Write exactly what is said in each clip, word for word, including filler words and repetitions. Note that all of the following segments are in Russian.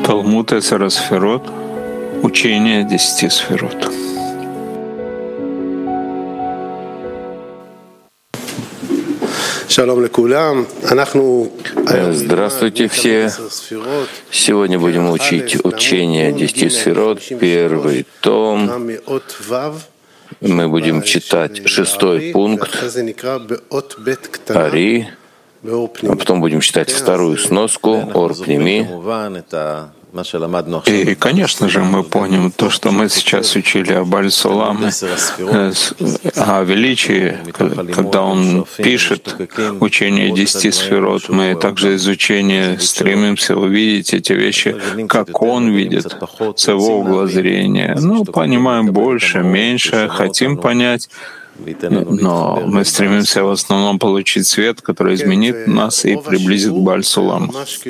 Талмуд Эсер Сферот, учение десяти сферот. Здравствуйте все. Сегодня будем учить учение десяти сферот, первый том. Мы будем читать шестой пункт Ари, а потом будем читать вторую сноску Ор Пними. И, конечно же, мы помним то, что мы сейчас учили о Баль-Суламе, о величии, когда он пишет учение десяти сферот. Мы также из учения стремимся увидеть эти вещи, как он видит, с его угла зрения. Ну, понимаем больше, меньше, хотим понять, но мы стремимся в основном получить свет, который изменит нас и приблизит к Баль-Суламу.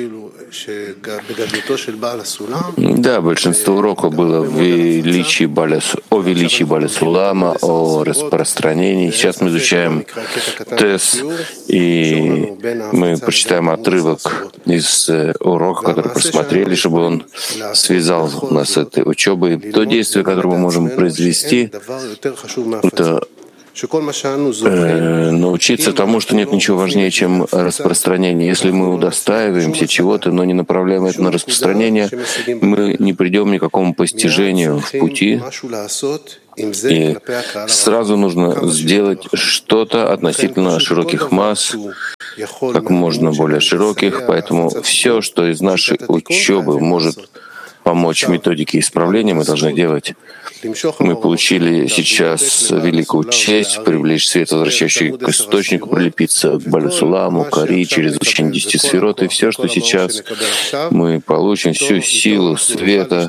Да, большинство уроков было в величии Баля, о величии Баля-Сулама, о распространении. Сейчас мы изучаем Тес, и мы прочитаем отрывок из урока, который просмотрели, чтобы он связал нас с этой учебой. То действие, которое мы можем произвести, это Э, научиться тому, что нет ничего важнее, чем распространение. Если мы удостаиваемся чего-то, но не направляем это на распространение, мы не придем ни к какому постижению в пути. И сразу нужно сделать что-то относительно широких масс, как можно более широких. Поэтому все, что из нашей учебы может помочь методике исправления, мы должны делать. Мы получили сейчас великую честь привлечь свет, возвращающий к источнику, прилепиться к Баль-Суламу, к Ари через учение десяти сферот. И все, что сейчас мы получим, всю силу света,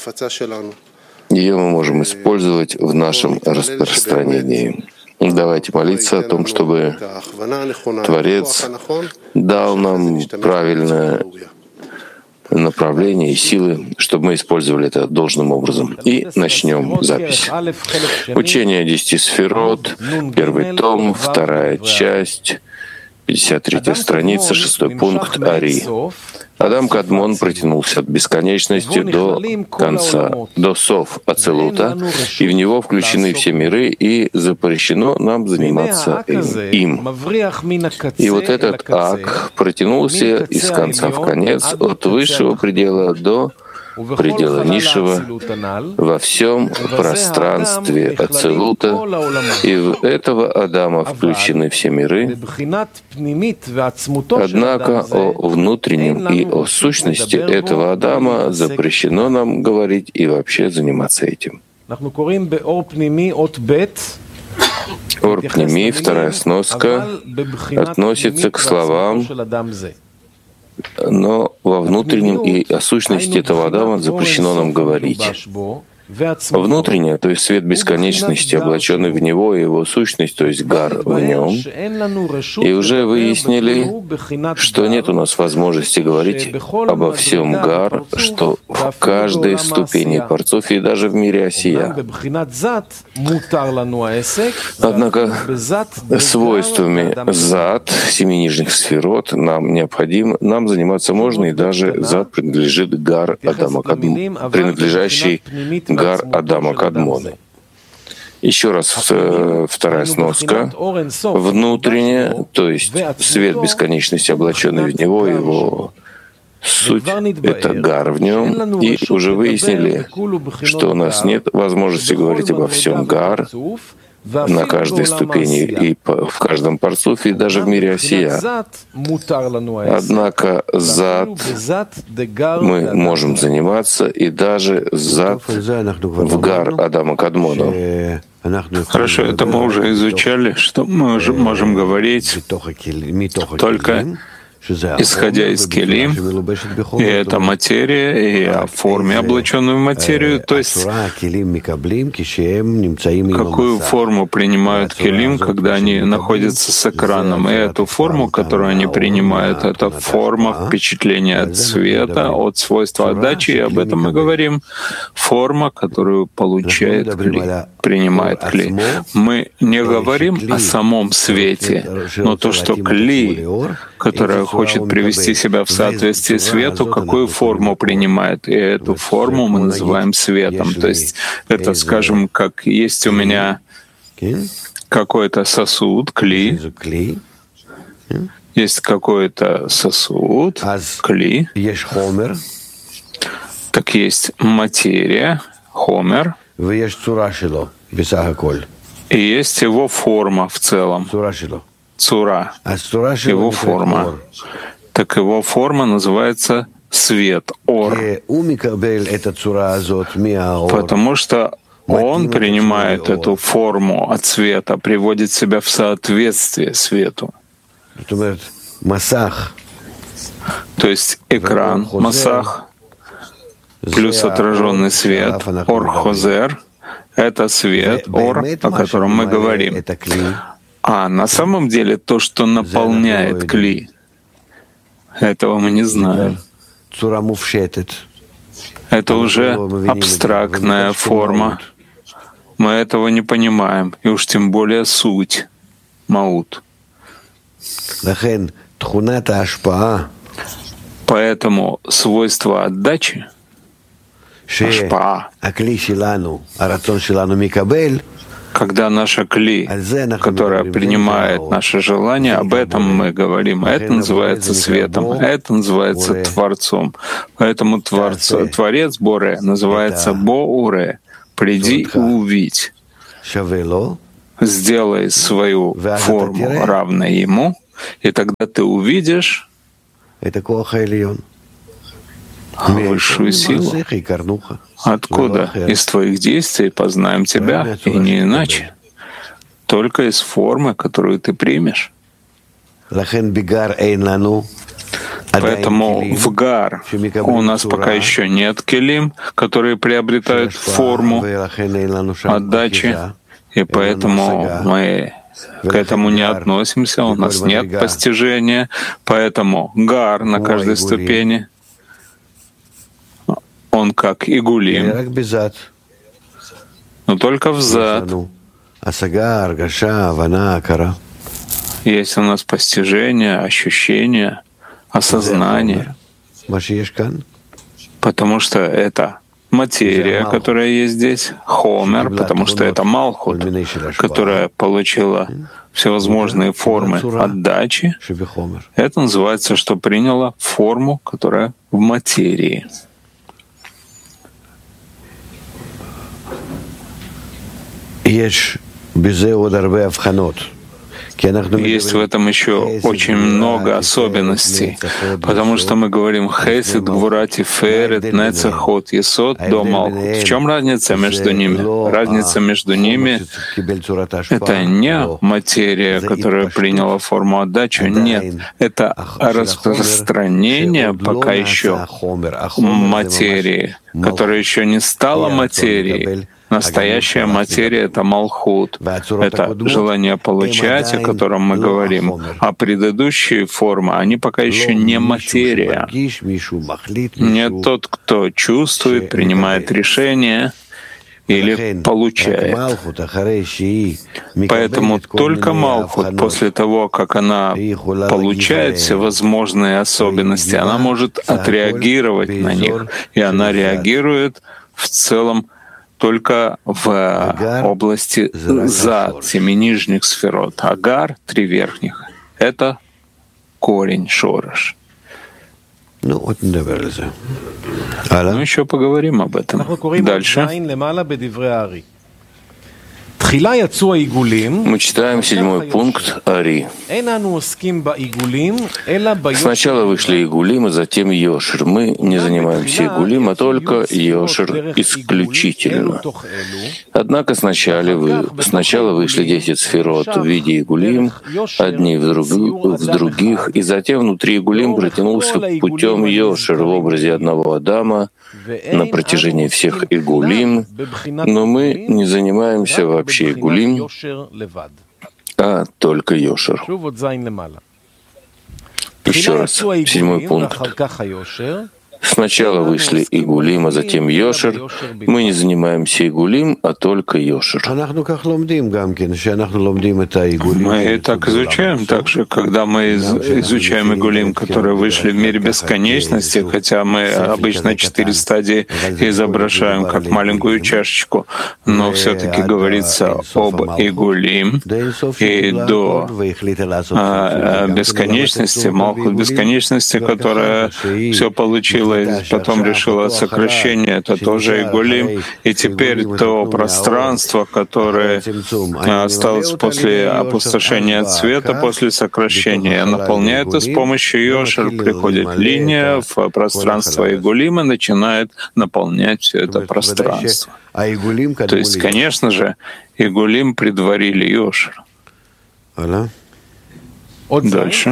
ее мы можем использовать в нашем распространении. Давайте молиться о том, чтобы Творец дал нам правильное направления и силы, чтобы мы использовали это должным образом. И начнем запись. Учение десяти сферот, первый том, вторая часть, пятьдесят третья страница, шестой пункт Ари. Адам Кадмон протянулся от бесконечности до конца, до сов Ацелута, и в него включены все миры, и запрещено нам заниматься им. И вот этот ак протянулся из конца в конец, от высшего предела до предела низшего, во всем пространстве Ацелута, и в этого Адама включены все миры. Однако о внутреннем и о сущности этого Адама запрещено нам говорить и вообще заниматься этим. Ор Пними, вторая сноска, относится к словам, но во внутреннем и о сущности этого Адама запрещено нам говорить. Внутреннее, то есть свет бесконечности, облаченный в него, и его сущность, то есть гар в нем. И уже выяснили, что нет у нас возможности говорить обо всем гар, что в каждой ступени парцуфи и даже в мире осия. Однако свойствами зад, семи нижних сферот, нам необходимо, нам заниматься можно, и даже зад принадлежит гар Адама Кадмон, принадлежащий гар Адама Кадмона. Еще раз вторая сноска. Внутренне, то есть свет бесконечности, облаченный в него, его суть — это гар в нем. И уже выяснили, что у нас нет возможности говорить обо всем гар на каждой ступени и в каждом парцуфе, и даже в мире осия. Однако зад мы можем заниматься, и даже зад в гар Адама Кадмона. Хорошо, это мы уже изучали, что мы можем говорить только исходя из келим, и это материя, и о форме, облаченной в материю, то есть какую форму принимают келим, когда они находятся с экраном. И эту форму, которую они принимают, это форма впечатления от света, от свойства отдачи, и об этом мы говорим. Форма, которую получает кли, принимает кли. Мы не говорим о самом свете, но то, что кли которая хочет привести себя в соответствие свету, какую форму принимает. И эту форму мы называем светом. То есть это, скажем, как есть у меня какой-то сосуд, кли, есть какой-то сосуд, кли, так есть материя, хомер, и есть его форма в целом, цура, его форма. Так его форма называется свет, ор, потому что он принимает эту форму от света, приводит себя в соответствие свету. То есть экран, масах, плюс отраженный свет, ор-хозер — это свет, ор, о котором мы говорим. А на самом деле то, что наполняет кли, этого мы не знаем. Это уже абстрактная форма. Мы этого не понимаем, и уж тем более суть, маут. Поэтому свойство отдачи, ашпаа, когда наша кли, которая принимает наше желание, об этом мы говорим. Это называется светом, это называется Творцом. Поэтому творц, Творец Боре называется Боуре. Приди и увидь. Сделай свою форму равной Ему, и тогда ты увидишь высшую силу. Откуда? Из твоих действий познаем тебя, и не иначе. Только из формы, которую ты примешь. Поэтому в гар у нас пока еще нет келим, которые приобретают форму отдачи, и поэтому мы к этому не относимся, у нас нет постижения. Поэтому гар на каждой ступени, он как игулим, но только взад. Есть у нас постижение, ощущение, осознание, потому что это материя, которая есть здесь, хомер, потому что это малхут, которая получила всевозможные формы отдачи. Это называется, что приняла форму, которая в материи. Есть в этом еще очень много особенностей, потому что мы говорим хесед, гвура, тиферет, нецехот, есод, до малхут. В чем разница между ними? Разница между ними — это не материя, которая приняла форму отдачи, нет. Это распространение пока еще материи, которая еще не стала материей. Настоящая материя — это малхут, это желание получать, о котором мы говорим. А предыдущие формы, они пока еще не материя. Не тот, кто чувствует, принимает решение или получает. Поэтому только малхут, после того, как она получает всевозможные особенности, она может отреагировать на них. И она реагирует в целом только в области за семи нижних сферот. Агар — три верхних. Это корень, шорош. Ну, еще поговорим об этом. Дальше. Мы читаем седьмой пункт Ари. Сначала вышли игулим, и затем йошер. Мы не занимаемся игулим, а только йошер исключительно. Однако сначала, вы, сначала вышли десять сферот в виде игулим, одни в, друг, в других, и затем внутри игулим протянулся путем йошер в образе одного Адама на протяжении всех игулим, но мы не занимаемся вообще игулим, а только йошер. Еще раз, седьмой пункт. Сначала вышли Игулим, а затем Йошер. Мы не занимаемся Игулим, а только Йошер. Мы так изучаем, также, когда мы изучаем Игулим, которые вышли в мире бесконечности, хотя мы обычно четыре стадии изображаем как маленькую чашечку, но все-таки говорится об Игулим, и до а, бесконечности, Малхут бесконечности, которая все получила и потом решила сокращение, это тоже Игулим. И теперь то пространство, которое осталось после опустошения цвета, после сокращения, наполняет это с помощью Йошер, приходит линия в пространство Игулима, начинает наполнять все это пространство. То есть, конечно же, Игулим предварили Йошер. Дальше.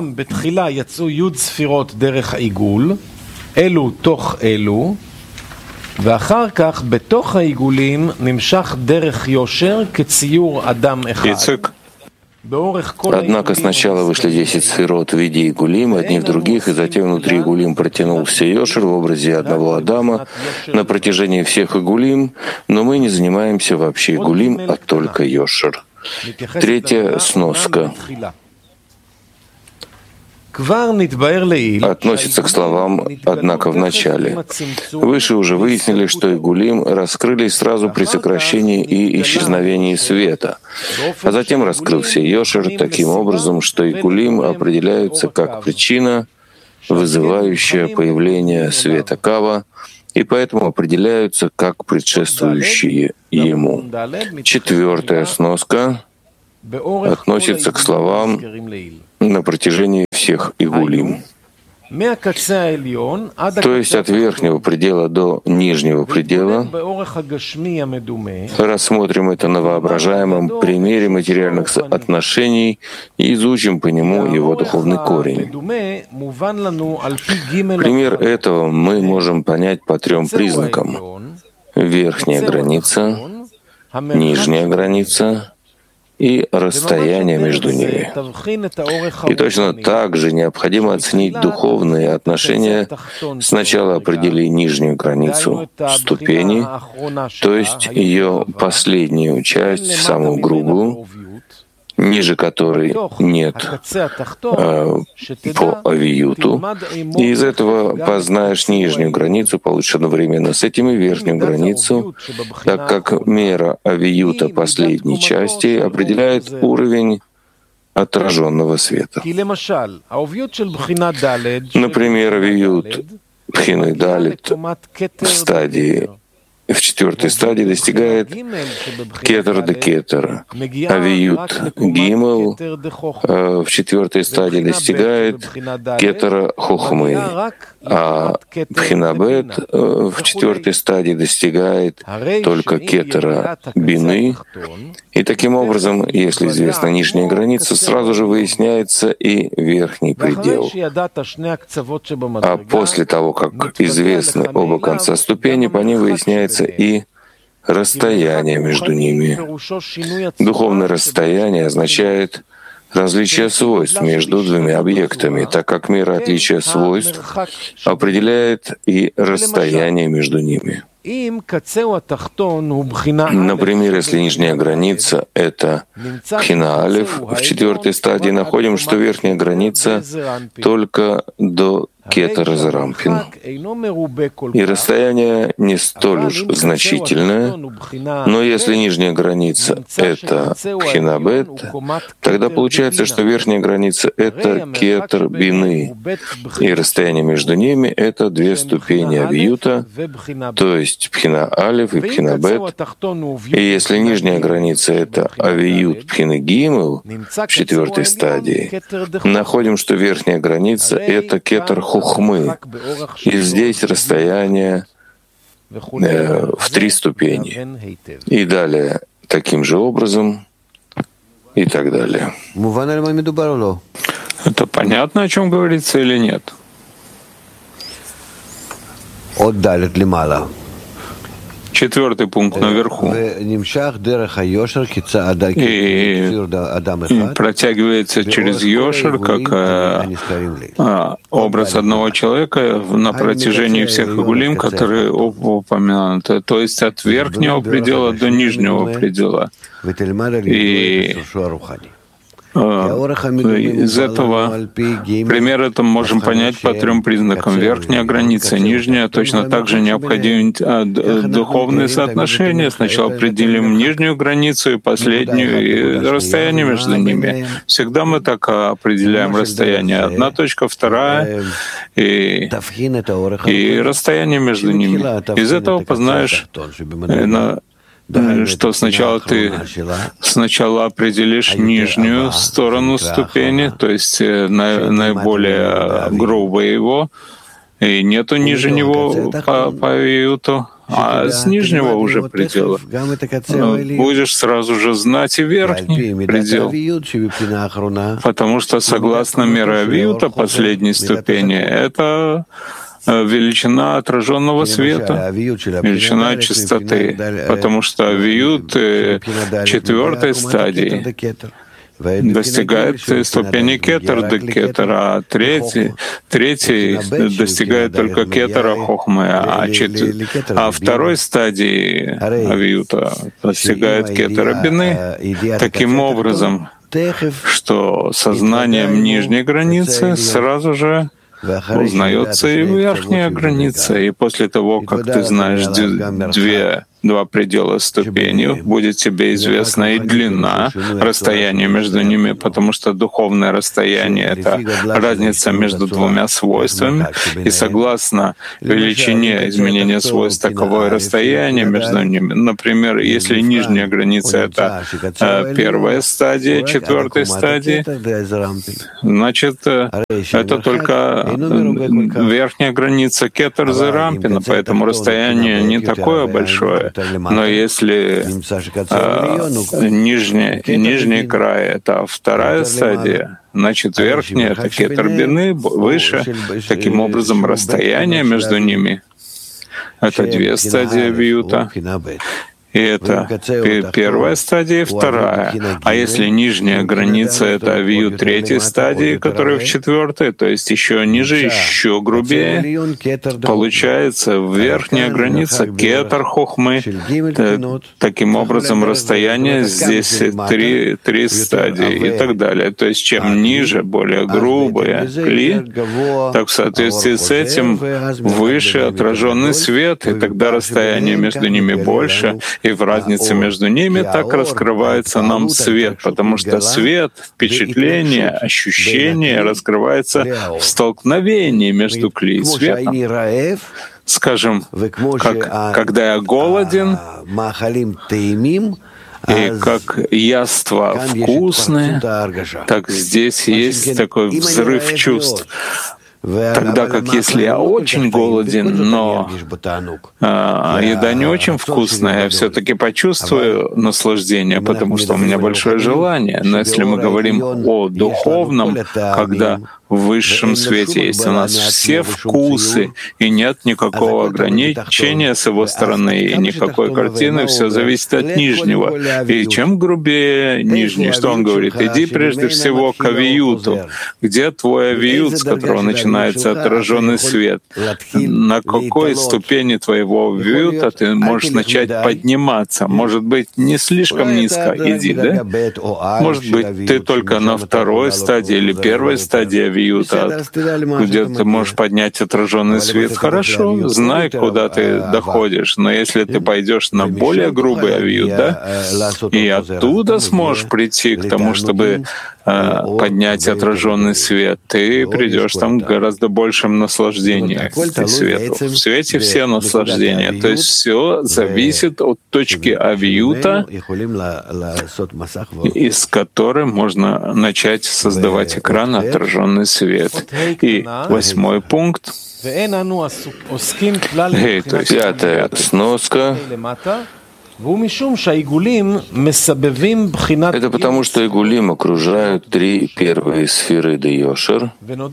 אלו תוך אלו, ואחר כך בתוך העיגולים נמשך דרך יושר כציור אדם אחד. Однако сначала вышли десять сферот в виде Игулим, одни в других, и затем внутри Игулим протянулся Йошер в образе одного Адама на протяжении всех Игулим, но мы не занимаемся вообще Игулим, а только Йошер. Третья сноска относится к словам «однако в начале». Выше уже выяснили, что Игулим раскрылись сразу при сокращении и исчезновении света, а затем раскрылся Йошер таким образом, что Игулим определяются как причина, вызывающая появление света Кава, и поэтому определяются как предшествующие ему. Четвертая сноска относится к словам на протяжении всех Игулим. То есть от верхнего предела до нижнего предела. Рассмотрим это на воображаемом примере материальных отношений и изучим по нему его духовный корень. Пример этого мы можем понять по трем признакам: верхняя граница, нижняя граница и расстояние между ними. И точно так же необходимо оценить духовные отношения. Сначала определи нижнюю границу ступени, то есть ее последнюю часть, самую грубую, ниже которой нет э, по авиюту, и из этого познаешь нижнюю границу, получишь одновременно с этим и верхнюю границу, так как мера авиюта последней части определяет уровень отраженного света. Например, авиют Пхины Далит в стадии в четвертой стадии достигает кетер де кетер. Авиют Гимел в четвертой стадии достигает кетера хохмы, а Пхинабет в четвертой стадии достигает только кетера бины. И таким образом, если известна нижняя граница, сразу же выясняется и верхний предел. А после того, как известны оба конца ступени, по ним выясняется и расстояние между ними. Духовное расстояние означает различие свойств между двумя объектами, так как мера отличия свойств определяет и расстояние между ними. Например, если нижняя граница — это Пхина Алеф, в четвертой стадии находим, что верхняя граница только до кетера Зарампин. И расстояние не столь уж значительное, но если нижняя граница — это Пхина Бет, тогда получается, что верхняя граница — это кетер Бины, и расстояние между ними — это две ступени авиюта, то есть Пхина Алеф и Пхина Бет. И если нижняя граница — это авиют Пхины Гимел в четвертой стадии, находим, что верхняя граница — это кетер Хохмы. И здесь расстояние э, в три ступени. И далее таким же образом и так далее. Это понятно, о чем говорится или нет? Четвертый пункт наверху. И протягивается через Йошер, как а, образ одного человека на протяжении всех игулим, которые упомянуты, то есть от верхнего предела до нижнего предела. И из этого пример это можем понять по трем признакам. Верхняя граница, нижняя, точно так же необходимы духовные соотношения. Сначала определим нижнюю границу и последнюю, и расстояние между ними. Всегда мы так определяем расстояние. Одна точка, вторая, и, и расстояние между ними. Из этого познаешь, что сначала ты сначала определишь нижнюю сторону ступени, то есть наиболее грубое его, и нету ниже него по, по виюту, а с нижнего уже предела будешь сразу же знать и верхний предел, потому что согласно мере виюта последней ступени это величина отраженного света, величина чистоты, потому что виют четвертой стадии достигает ступени кетер до кетера, а третий, третий достигает только кетера хохмы, а, чет... а второй стадии авиюта достигает кетера бины. Таким образом, что сознанием нижней границы сразу же узнается и верхняя граница, и после того, как ты знаешь две, два предела ступени, будет тебе известна и длина расстояния между ними, потому что духовное расстояние — это разница между двумя свойствами, и согласно величине изменения свойств таковое расстояние между ними. Например, если нижняя граница — это первая стадия четвертой стадии, значит, это только верхняя граница кетер зе рампина, поэтому расстояние не такое большое. Но если э, нижний, нижний край — это вторая стадия, значит, верхняя — это кетер бины, выше. Таким образом, расстояние между ними — это две стадии виюта. И это первая стадия и вторая. А если нижняя граница — это авиют третьей стадии, которая в четвертой, то есть еще ниже, еще грубее, получается верхняя граница кетер хохмы. Таким образом, расстояние здесь три, три стадии и так далее. То есть чем ниже, более грубое кли, так в соответствии с этим выше отраженный свет, и тогда расстояние между ними больше, и в разнице между ними так раскрывается нам свет, потому что свет, впечатление, ощущение раскрывается в столкновении между кли и светом. Скажем, как, когда я голоден, и как яства вкусные, так здесь есть такой взрыв чувств. Тогда как если я очень голоден, но а, еда не очень вкусная, я все-таки почувствую наслаждение, потому что у меня большое желание. Но если мы говорим о духовном, когда в высшем свете есть у нас все вкусы, и нет никакого ограничения с его стороны, и никакой картины, все зависит от нижнего. И чем грубее нижний, что он говорит? Иди прежде всего к авиюту. Где твой авиют, с которого начинается отраженный свет? На какой ступени твоего авиюта ты можешь начать подниматься? Может быть, не слишком низко иди, да? Может быть, ты только на второй стадии или первой стадии авиюта, где ты можешь поднять отраженный свет. Хорошо, знай, куда ты доходишь. Но если ты пойдешь на более грубый авиют, да, и оттуда сможешь прийти к тому, чтобы э, поднять отраженный свет, ты придешь там к гораздо большим наслаждениям к свету. В свете все наслаждения. То есть все зависит от точки авиюта, из которой можно начать создавать экран отраженный свет. И восьмой пункт. Пятая сноска. Это потому, что игулим окружают три первые сферы де-йошер.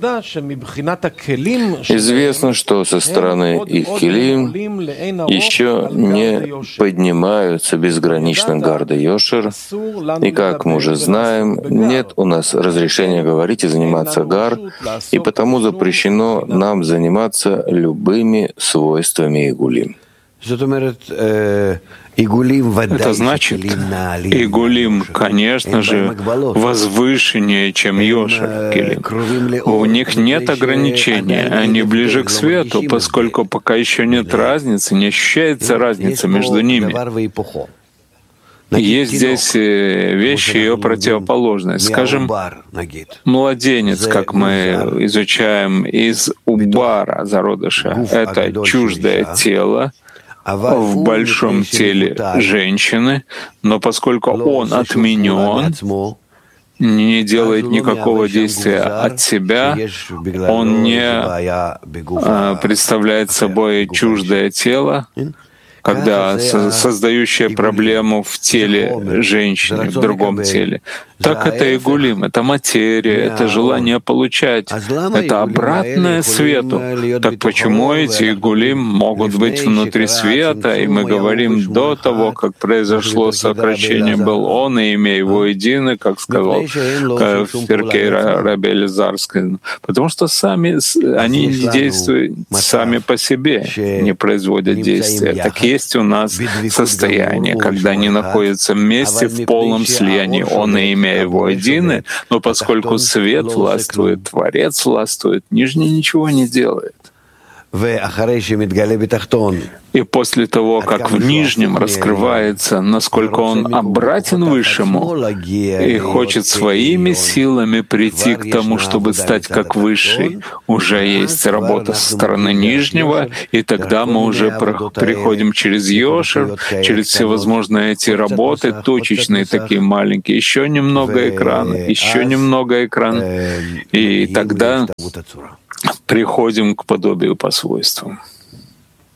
Известно, что со стороны их килим еще не поднимаются безгранично гар де-йошер, и, как мы уже знаем, нет у нас разрешения говорить и заниматься гар, и потому запрещено нам заниматься любыми свойствами игулим. Это значит, игулим, конечно же, возвышеннее, чем йошер килим. У них нет ограничения, они ближе к свету, поскольку пока еще нет разницы, не ощущается разница между ними. Есть здесь вещи ее противоположность. Скажем, младенец, как мы изучаем из убара, зародыша, это чуждое тело в большом теле женщины, но поскольку он отменен, не делает никакого действия от себя, он не представляет собой чуждое тело, когда создающее проблему в теле женщины, в другом теле. Так это игулим, это материя, это желание получать, это обратное свету. Так почему эти игулим могут быть внутри света, и мы говорим до того, как произошло сокращение был он, и имя его единый, как сказал в Перкей Раби Элизарской, потому что сами они действуют сами по себе, не производят действия. Так есть у нас состояние, когда они находятся вместе в полном слиянии, он и имя его едины, но поскольку свет властвует, Творец властвует, нижний ничего не делает. И после того, как в нижнем раскрывается, насколько он обратен высшему и хочет своими силами прийти к тому, чтобы стать как высший, уже есть работа со стороны нижнего, и тогда мы уже приходим через йошер, через всевозможные эти работы, точечные такие маленькие, еще немного экрана, еще немного экрана, и тогда приходим к подобию по свойствам.